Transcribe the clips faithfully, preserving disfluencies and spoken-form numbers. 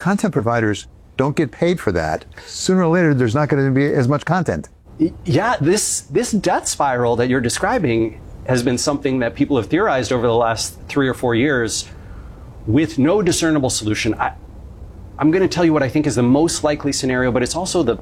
content providers don't get paid for that, sooner or later there's not going to be as much content. Yeah, this this death spiral that you're describing has been something that people have theorized over the last three or four years with no discernible solution. I, I'm going to tell you what I think is the most likely scenario, but it's also the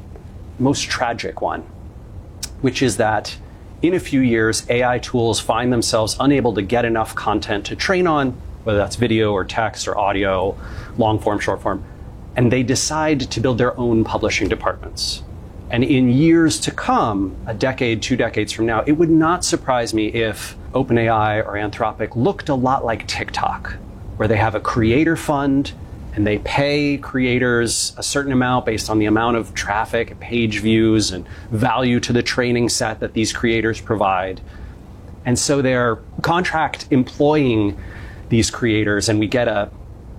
most tragic one, which is that in a few years, A I tools find themselves unable to get enough content to train on, whether that's video or text or audio, long form, short form, and they decide to build their own publishing departments. And in years to come, a decade, two decades from now, it would not surprise me if OpenAI or Anthropic looked a lot like TikTok, where they have a creator fund and they pay creators a certain amount based on the amount of traffic, page views, and value to the training set that these creators provide. And so they're contract employing these creators, and we get a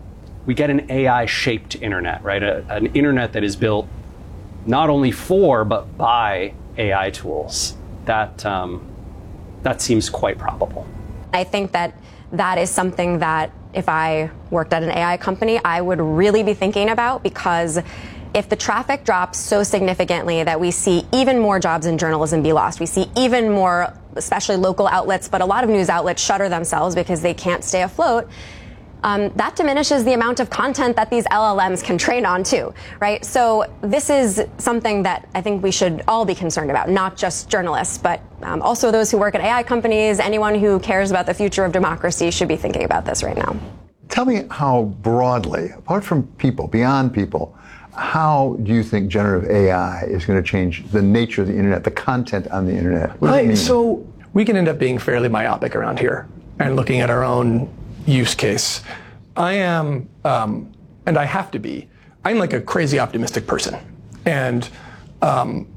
we get an A I-shaped internet, right? A, an internet that is built not only for, but by A I tools. That, um, that seems quite probable. I think that that is something that if I worked at an A I company, I would really be thinking about, because if the traffic drops so significantly that we see even more jobs in journalism be lost, we see even more, especially local outlets, but a lot of news outlets shutter themselves because they can't stay afloat. Um, that diminishes the amount of content that these L L Ms can train on too, right? So this is something that I think we should all be concerned about, not just journalists, but um, also those who work at A I companies. Anyone who cares about the future of democracy should be thinking about this right now. Tell me how broadly, apart from people, beyond people, how do you think generative A I is going to change the nature of the internet, the content on the internet? What does it Right, mean? so we can end up being fairly myopic around here and looking at our own use case. I am, um, and I have to be, I'm like a crazy optimistic person. And um,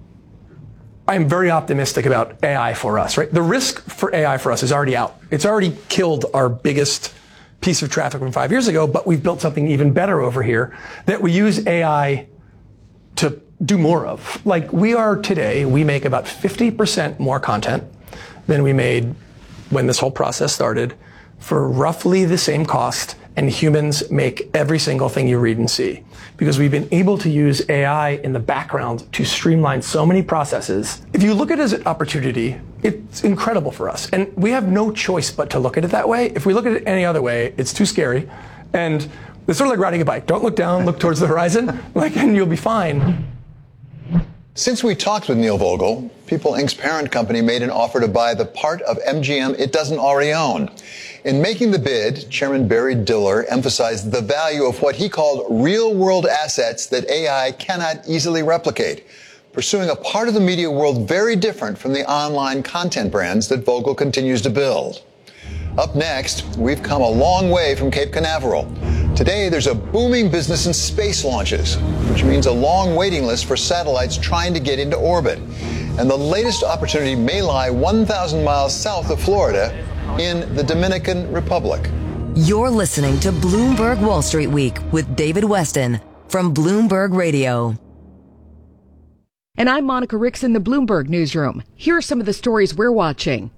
I'm very optimistic about A I for us, right? The risk for A I for us is already out. It's already killed our biggest piece of traffic from five years ago, but we've built something even better over here that we use A I to do more of. Like we are today, we make about fifty percent more content than we made when this whole process started, for roughly the same cost, and humans make every single thing you read and see. Because we've been able to use A I in the background to streamline so many processes. If you look at it as an opportunity, it's incredible for us. And we have no choice but to look at it that way. If we look at it any other way, it's too scary. And it's sort of like riding a bike. Don't look down, look towards the horizon, like, and you'll be fine. Since we talked with Neil Vogel, People Incorporated's parent company made an offer to buy the part of M G M it doesn't already own. In making the bid, Chairman Barry Diller emphasized the value of what he called real-world assets that A I cannot easily replicate, pursuing a part of the media world very different from the online content brands that Vogel continues to build. Up next, we've come a long way from Cape Canaveral. Today, there's a booming business in space launches, which means a long waiting list for satellites trying to get into orbit. And the latest opportunity may lie one thousand miles south of Florida in the Dominican Republic. You're listening to Bloomberg Wall Street Week with David Weston from Bloomberg Radio. And I'm Monica Ricks in the Bloomberg Newsroom. Here are some of the stories we're watching.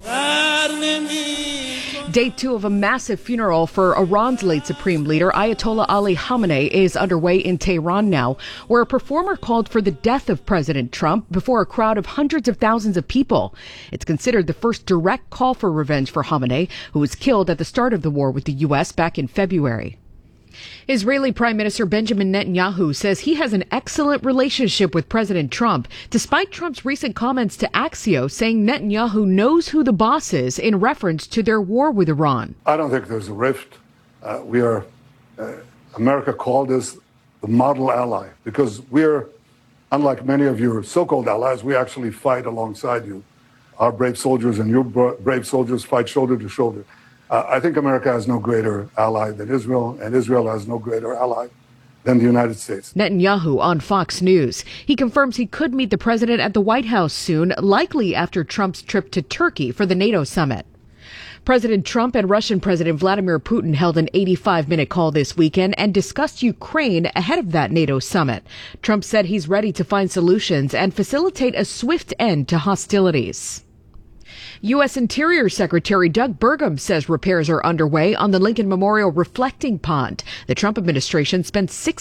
Day two of a massive funeral for Iran's late supreme leader, Ayatollah Ali Khamenei, is underway in Tehran now, where a performer called for the death of President Trump before a crowd of hundreds of thousands of people. It's considered the first direct call for revenge for Khamenei, who was killed at the start of the war with the U S back in February. Israeli Prime Minister Benjamin Netanyahu says he has an excellent relationship with President Trump, despite Trump's recent comments to Axios saying Netanyahu knows who the boss is in reference to their war with Iran. I don't think there's a rift. Uh, we are, uh, America called us the model ally because we're, unlike many of your so-called allies, we actually fight alongside you. Our brave soldiers and your brave soldiers fight shoulder to shoulder. Uh, I think America has no greater ally than Israel, and Israel has no greater ally than the United States. Netanyahu on Fox News. He confirms he could meet the president at the White House soon, likely after Trump's trip to Turkey for the NATO summit. President Trump and Russian President Vladimir Putin held an eighty-five minute call this weekend and discussed Ukraine ahead of that NATO summit. Trump said he's ready to find solutions and facilitate a swift end to hostilities. U S Interior Secretary Doug Burgum says repairs are underway on the Lincoln Memorial Reflecting Pond. The Trump administration spent six